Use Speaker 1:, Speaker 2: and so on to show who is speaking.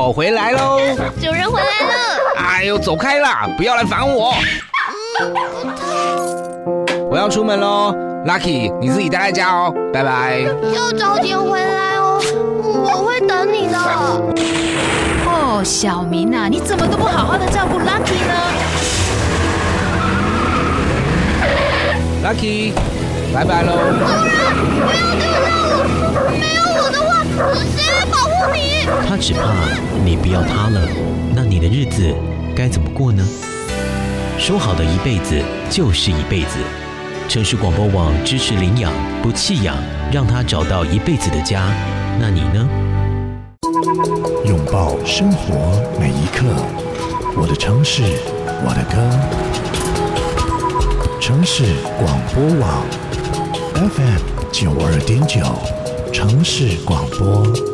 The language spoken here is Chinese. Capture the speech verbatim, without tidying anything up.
Speaker 1: 我回来喽！
Speaker 2: 主人回来了！
Speaker 1: 哎呦，走开啦，不要来烦我！我要出门喽 ，Lucky， 你自己待在家哦，拜拜。
Speaker 2: 要早点回来哦，我会等你的。
Speaker 3: 哦，小明啊，你怎么都不好好的照顾 Lucky 呢
Speaker 1: ？Lucky， 拜拜喽！
Speaker 2: 主人，不要丢下我！没有我的话，谁来保护你？
Speaker 4: 他只怕你不要他了，那你的日子该怎么过呢？说好的一辈子就是一辈子。城市广播网支持领养不弃养，让他找到一辈子的家。那你呢？
Speaker 5: 拥抱生活每一刻，我的城市，我的歌。城市广播网 F M 九二点九，城市广播。